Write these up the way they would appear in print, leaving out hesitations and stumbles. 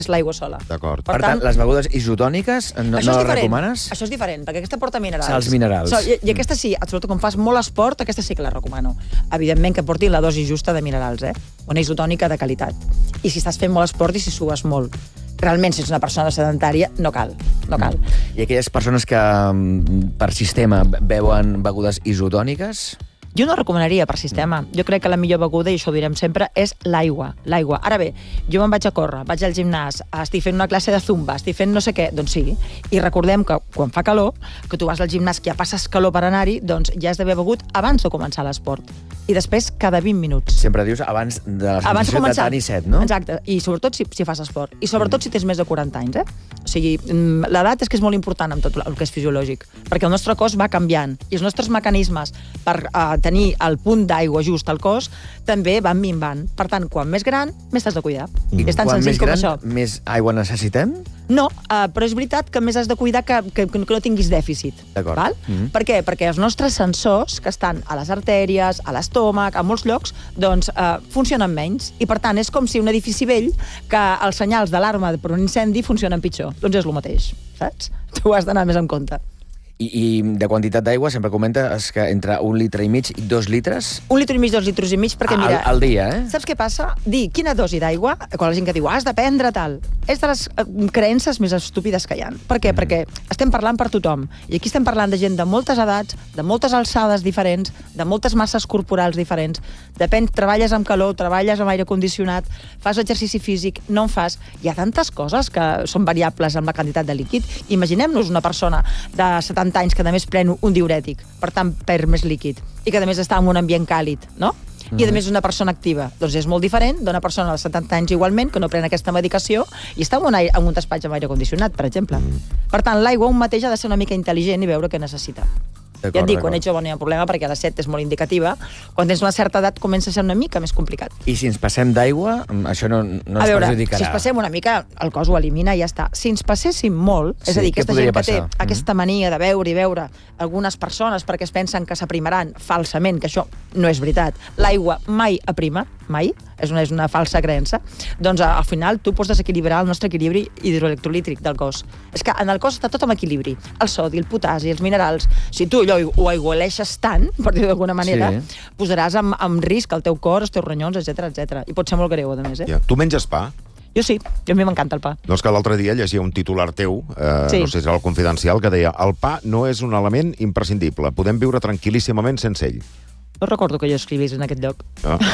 és l'aigua sola. D'acord. Per tant, les begudes isotòniques no les recomanes? Això és diferent, perquè aquesta porta minerals. Sals minerals. I aquesta sí, sobretot quan fas molt esport, aquesta sí que la recomano. Evidentment que portin la dosi justa de minerals, una isotònica de qualitat. I si estàs fent molt esport i si sues molt. Realment, si ets una persona sedentària, no cal. I aquelles persones que per sistema beuen begudes isotòniques? Jo no recomanaria per sistema. Jo crec que la millor beguda, i això ho direm sempre, és l'aigua. Ara bé, jo me'n vaig a córrer, vaig al gimnàs, estic fent una classe de zumba, estic fent no sé què, doncs sí. I recordem que quan fa calor, que tu vas al gimnàs, que ja passes calor per anar-hi, doncs ja has d'haver begut abans de començar l'esport. I després cada 20 minuts. Sempre dius abans de la sensació de tenir set, no? Exacte, i sobretot si fas esport. I sobretot si tens més de 40 anys, O sigui, l'edat és que és molt important amb tot el que és fisiològic, perquè el nostre cos va canviant, i els nostres mecanismes per tenir el punt d'aigua just al cos també van minvant. Per tant, quan més gran, més t'has de cuidar. És tan senzill com això. Quan més aigua necessitem? No, però és veritat que més has de cuidar que no tinguis dèficit. D'acord. Per què? Perquè els nostres sensors, que estan a les artèries, a l'estómac, a molts llocs, doncs funcionen menys. I per tant, és com si un edifici vell, que els senyals d'alarma per un incendi funcionen pitjor. Doncs és el mateix, saps? Tu has d'anar més en compte. I de quantitat d'aigua sempre comentes que entre 1,5 litre i 2 litres? 1,5 litres, 2 litres i mig, perquè mira... Al dia, Saps què passa? Dir quina dosi d'aigua, quan la gent que diu has de prendre tal, és de les creences més estúpides que hi ha. Per què? Perquè estem parlant per tothom. I aquí estem parlant de gent de moltes edats, de moltes alçades diferents, de moltes masses corporals diferents. Depèn, treballes amb calor, treballes amb aire condicionat, fas exercici físic, no en fas. Hi ha tantes coses que són variables amb la quantitat de líquid. Imaginem-nos una persona de 70 anys que a més pren un diurètic, per tant perd més líquid, i que a més està en un ambient càlid, no? I a més és una persona activa. Doncs és molt diferent d'una persona de 70 anys igualment que no pren aquesta medicació i està en un despatx amb aire condicionat, per exemple. Per tant, l'aigua un mateix ha de ser una mica intel·ligent i veure què necessita. Ja et dic, quan ets jove no hi ha problema perquè la set és molt indicativa. Quan tens una certa edat comença a ser una mica més complicat. I si ens passem d'aigua, això no ens perjudicarà? Si ens passem una mica, el cos ho elimina i ja està. Si ens passéssim molt, és a dir, aquesta gent que té aquesta mania de beure i beure algunes persones perquè es pensen que s'aprimaran falsament, que això no és veritat. L'aigua mai aprima, mai, és una falsa creença, doncs al final tu pots desequilibrar el nostre equilibri hidroelectrolítric del cos. És que en el cos està tot amb equilibri. El sodi, el potasi, els minerals. Si tu allò ho aigualeixes tant, per dir-ho d'alguna manera, posaràs en risc el teu cor, els teus ronyons, etc. I pot ser molt greu, a més. Tu menges pa? Jo sí, a mi m'encanta el pa. No, és que l'altre dia llegia un titular teu, no sé si era el Confidencial, que deia el pa no és un element imprescindible, podem viure tranquil·líssimament sense ell. No recordo que jo escrivís en aquest lloc.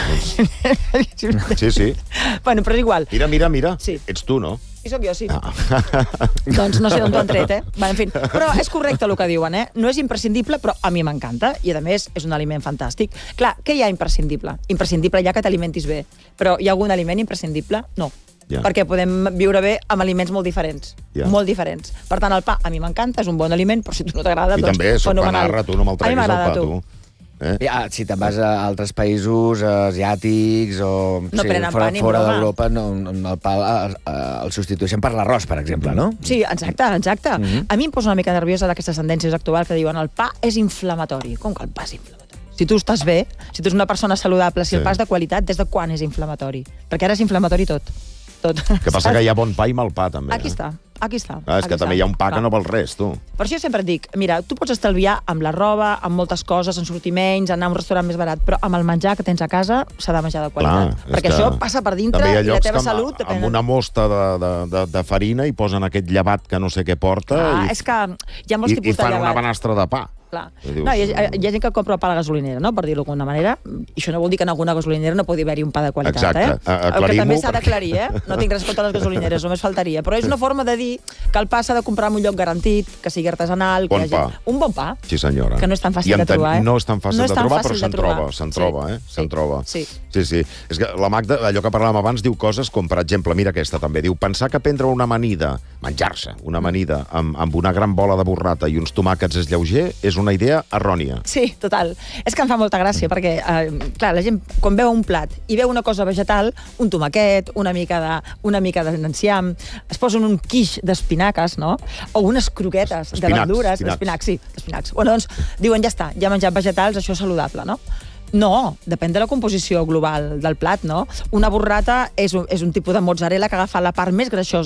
Sí. Bueno, però és igual. Mira. Ets tu, no? I sóc jo, sí. Doncs no sé d'on t'ho han tret, En fi, però és correcte el que diuen, No és imprescindible, però a mi m'encanta. I, a més, és un aliment fantàstic. Clar, què hi ha imprescindible? Imprescindible ja que t'alimentis bé. Però hi ha algun aliment imprescindible? No. Perquè podem viure bé amb aliments molt diferents. Molt diferents. Per tant, el pa a mi m'encanta, és un bon aliment, però si tu no t'agrada, doncs fenomenal. I també, soc panarra, tu no me'l treguis el pa, tu. Si te'n vas a altres països asiàtics o fora d'Europa, el pa el substitueixen per l'arròs, per exemple, no? Sí, exacte. A mi em posa una mica nerviosa d'aquestes tendències actuals que diuen el pa és inflamatori. Com que el pa és inflamatori? Si tu estàs bé, si tu ets una persona saludable, si el pa és de qualitat, des de quan és inflamatori? Perquè ara és inflamatori tot. Que passa que hi ha bon pa i mal pa, també. Aquí està. És que també hi ha un pa que no val res, tu. Per això sempre et dic, mira, tu pots estalviar amb la roba, amb moltes coses, en sortir menys, anar a un restaurant més barat, però amb el menjar que tens a casa s'ha de menjar de qualitat. Perquè això passa per dintre i la teva salut... Amb una mosta de farina i posen aquest llevat que no sé què porta és que hi ha molts tipus de llevat. I fan una banastra de pa. Clar. No, hi ha gent que compra el pa a la gasolinera, no? Per dir-ho d'alguna manera. I això no vol dir que en alguna gasolinera no pugui haver-hi un pa de qualitat. Exacte. El que també s'ha d'aclarir, No tinc res contra les gasolineres, només faltaria. Però és una forma de dir que el pa s'ha de comprar en un lloc garantit, que sigui artesanal... Un bon pa. Sí, senyora. Que no és tan fàcil de trobar, No és tan fàcil de trobar, però se'n troba. Sí. És que la Magda, allò que parlàvem abans, diu coses com, per exemple, mira aquesta també, diu, pensar que prendre una amanida, menjar-se una amanida amb una gran bola de burrata i uns tomàquets és lleuger, és una idea errònia. Sí, total. És que em fa molta gràcia, perquè, clar, la gent, quan veu un plat i veu una cosa vegetal, un tomaquet, una mica d'enciam, es posen un quiche d'espinaques, no? O unes croquetes de verdures, d'espinacs. Bueno, doncs, diuen, ja està, ja he menjat vegetals, això és saludable, no? No, depèn de la composició global del plat, no? Una burrata és un tipus de mozzarella que agafa la part més greixosa